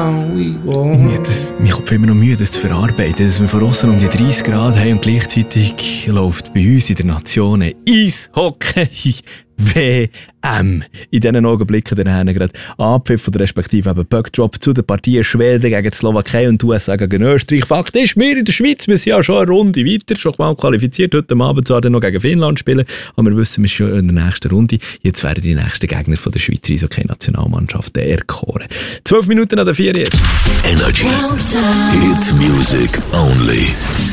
down we go. Mir kommt immer noch Mühe, das zu verarbeiten, dass wir von außen um die 30 Grad haben und gleichzeitig läuft bei uns in der Nation Eishockey WM. In diesen Augenblicken dann gerade Anpfiff oder respektive eben Puckdrop zu der Partie Schweden gegen die Slowakei und die USA gegen Österreich. Fakt ist, wir in der Schweiz, wir sind ja schon eine Runde weiter, schon mal qualifiziert. Heute Abend zwar dann noch gegen Finnland spielen, aber wir wissen, wir sind schon in der nächsten Runde. Jetzt werden die nächsten Gegner von der Schweizer Eishockey-Nationalmannschaft erkoren. 12 Minuten an der 4 jetzt. Energy. Hit music only.